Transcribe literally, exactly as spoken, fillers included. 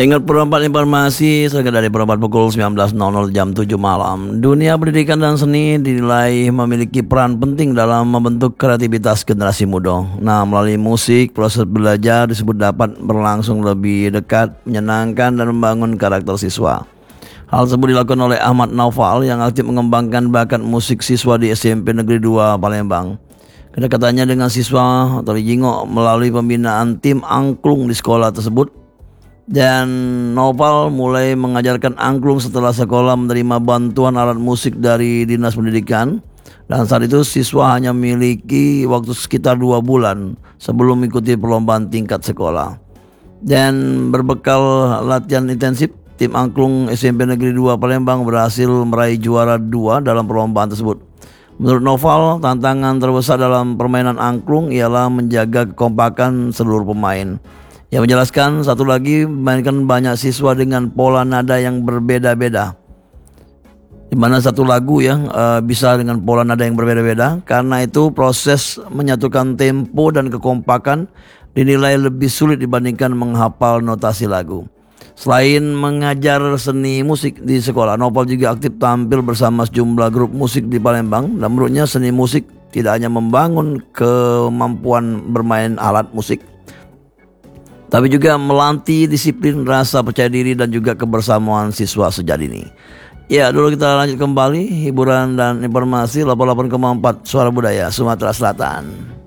Ingat perempat informasi segera dari perempat pukul sembilan belas nol nol jam tujuh malam. Dunia pendidikan dan seni dinilai memiliki peran penting dalam membentuk kreativitas generasi muda. Nah, melalui musik, proses belajar disebut dapat berlangsung lebih dekat, menyenangkan, dan membangun karakter siswa. Hal tersebut dilakukan oleh Ahmad Naufal yang aktif mengembangkan bakat musik siswa di S M P Negeri dua Palembang. Kedekatannya dengan siswa terjingok melalui pembinaan tim angklung di sekolah tersebut. Dan Naufal mulai mengajarkan angklung setelah sekolah menerima bantuan alat musik dari Dinas Pendidikan. Dan saat itu siswa hanya memiliki waktu sekitar dua bulan sebelum mengikuti perlombaan tingkat sekolah. Dan berbekal latihan intensif, tim angklung S M P Negeri dua Palembang berhasil meraih juara dua dalam perlombaan tersebut. Menurut Naufal, tantangan terbesar dalam permainan angklung ialah menjaga kekompakan seluruh pemain. Ia menjelaskan satu lagi memainkan banyak siswa dengan pola nada yang berbeda-beda. Di mana satu lagu ya uh, bisa dengan pola nada yang berbeda-beda. Karena itu proses menyatukan tempo dan kekompakan dinilai lebih sulit dibandingkan menghafal notasi lagu. Selain mengajar seni musik di sekolah, Naufal juga aktif tampil bersama sejumlah grup musik di Palembang. Dan menurutnya seni musik tidak hanya membangun kemampuan bermain alat musik, tapi juga melatih disiplin, rasa percaya diri, dan juga kebersamaan siswa sejak dini. Ya, dulu kita lanjut kembali hiburan dan informasi delapan puluh delapan koma empat Suara Budaya Sumatera Selatan.